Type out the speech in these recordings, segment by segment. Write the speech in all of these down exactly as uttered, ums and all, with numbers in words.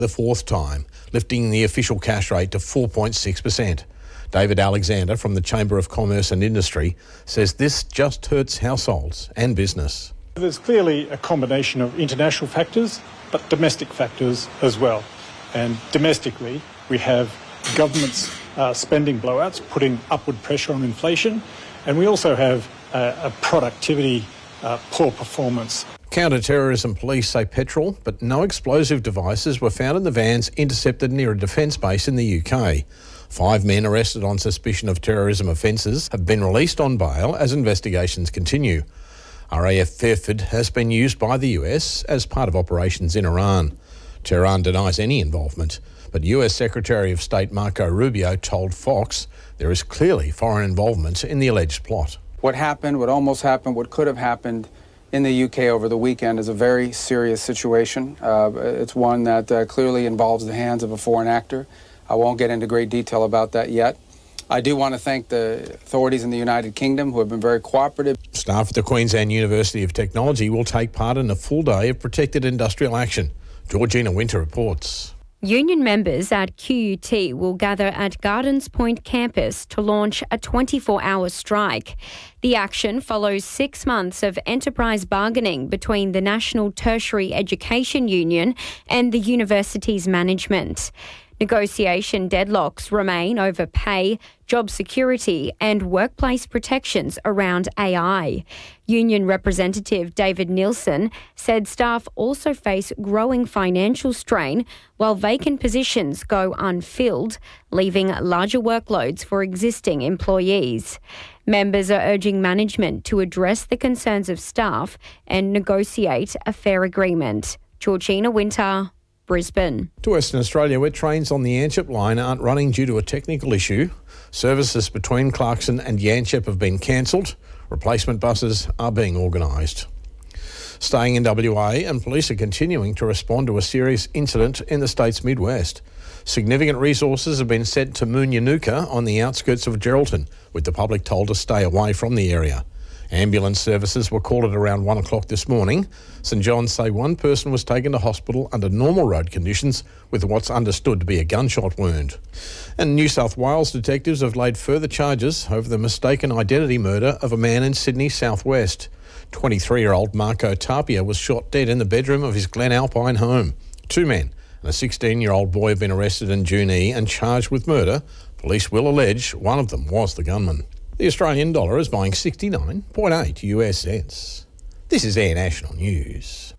the fourth time, lifting the official cash rate to four point six percent. David Alexander from the Chamber of Commerce and Industry says this just hurts households and business. There's clearly a combination of international factors, but domestic factors as well. And domestically, we have government's uh, spending blowouts putting upward pressure on inflation, and we also have uh, a productivity uh, poor performance. Counter-terrorism police say petrol, but no explosive devices were found in the vans intercepted near a defence base in the U K. Five men arrested on suspicion of terrorism offences have been released on bail as investigations continue. R A F Fairford has been used by the U S as part of operations in Iran. Tehran denies any involvement, but U S Secretary of State Marco Rubio told Fox there is clearly foreign involvement in the alleged plot. What happened, what almost happened, what could have happened in the U K over the weekend is a very serious situation. Uh, it's one that uh, clearly involves the hands of a foreign actor. I won't get into great detail about that yet. I do want to thank the authorities in the United Kingdom who have been very cooperative. Staff at the Queensland University of Technology will take part in a full day of protected industrial action. Georgina Winter reports. Union members at Q U T will gather at Gardens Point campus to launch a twenty-four hour strike. The action follows six months of enterprise bargaining between the National Tertiary Education Union and the university's management. Negotiation deadlocks remain over pay, job security and workplace protections around A I. Union representative David Nielsen said staff also face growing financial strain while vacant positions go unfilled, leaving larger workloads for existing employees. Members are urging management to address the concerns of staff and negotiate a fair agreement. Georgina Winter, Brisbane. To Western Australia, where trains on the Yanchep line aren't running due to a technical issue. Services between Clarkson and Yanchep have been cancelled. Replacement buses are being organised. Staying in W A, and police are continuing to respond to a serious incident in the state's Midwest. Significant resources have been sent to Moonyanuka on the outskirts of Geraldton, with the public told to stay away from the area. Ambulance services were called at around one o'clock this morning. St John's say one person was taken to hospital under normal road conditions with what's understood to be a gunshot wound. And New South Wales detectives have laid further charges over the mistaken identity murder of a man in Sydney southwest. twenty-three-year-old Marco Tapia was shot dead in the bedroom of his Glen Alpine home. Two men and a sixteen-year-old boy have been arrested in Junee and charged with murder. Police will allege one of them was the gunman. The Australian dollar is buying sixty-nine point eight U S cents. This is Air National News.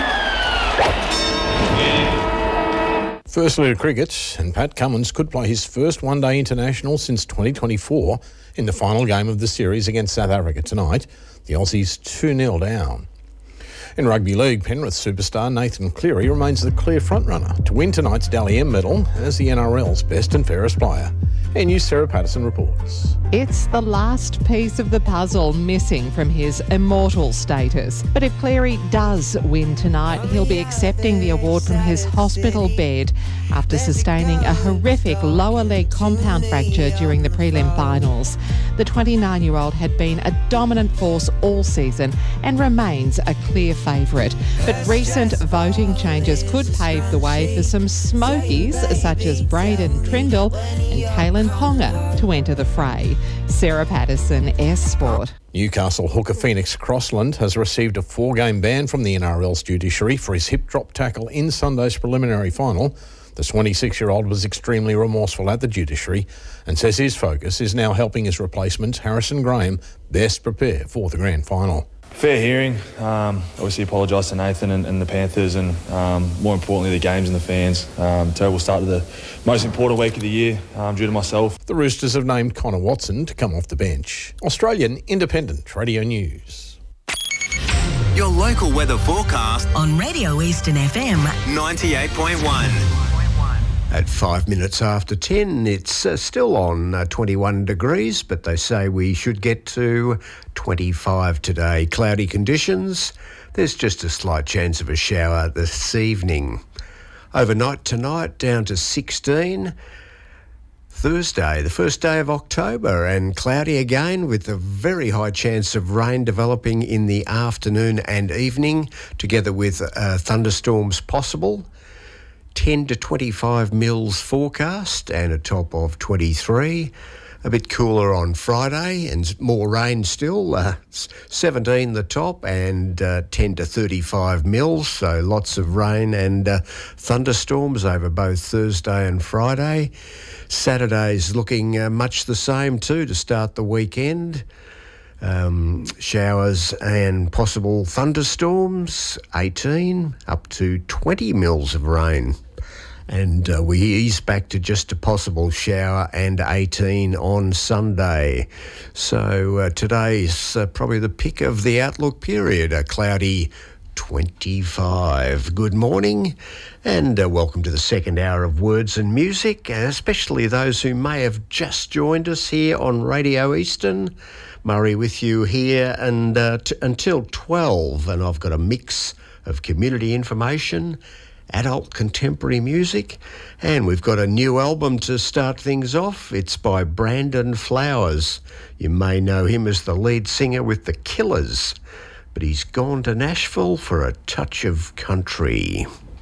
Firstly to cricket, and Pat Cummins could play his first one-day international since twenty twenty-four in the final game of the series against South Africa tonight. The Aussies two nil down. In rugby league, Penrith superstar Nathan Cleary remains the clear frontrunner to win tonight's Dally M medal as the N R L's best and fairest player. Air News' Sarah Patterson reports. It's the last piece of the puzzle missing from his immortal status. But if Cleary does win tonight, he'll be accepting the award from his hospital bed after sustaining a horrific lower leg compound fracture during the prelim finals. The twenty-nine-year-old had been a dominant force all season and remains a clear favourite. But recent voting changes could pave the way for some smokies such as Braden Trindle and Kalen Ponga to enter the fray. Sarah Patterson, S Sport. Newcastle hooker Phoenix Crossland has received a four-game ban from the N R L's judiciary for his hip drop tackle in Sunday's preliminary final. The twenty-six-year-old was extremely remorseful at the judiciary and says his focus is now helping his replacement, Harrison Graham, best prepare for the grand final. Fair hearing. Um, obviously apologise to Nathan and, and the Panthers and um, more importantly the games and the fans. Um, terrible start to the most important week of the year um, due to myself. The Roosters have named Connor Watson to come off the bench. Australian Independent Radio News. Your local weather forecast on Radio Eastern F M ninety-eight point one. At five minutes after ten, it's uh, still on uh, twenty-one degrees, but they say we should get to twenty-five today. Cloudy conditions. There's just a slight chance of a shower this evening. Overnight tonight, down to sixteen. Thursday, the first day of October, and cloudy again with a very high chance of rain developing in the afternoon and evening, together with uh, thunderstorms possible. ten to twenty-five mils forecast and a top of twenty-three. A bit cooler on Friday and more rain still. Uh, seventeen the top and uh, ten to thirty-five mils, so lots of rain and uh, thunderstorms over both Thursday and Friday. Saturday's looking uh, much the same too to start the weekend. Um, showers and possible thunderstorms, eighteen up to twenty mils of rain. And uh, we ease back to just a possible shower and eighteen on Sunday. So uh, today's uh, probably the pick of the outlook period, a cloudy twenty-five. Good morning and uh, welcome to the second hour of Words and Music, especially those who may have just joined us here on Radio Eastern. Murray with you here and uh, t- until twelve, and I've got a mix of community information, adult contemporary music, and we've got a new album to start things off. It's by Brandon Flowers. You may know him as the lead singer with The Killers, but he's gone to Nashville for a touch of country.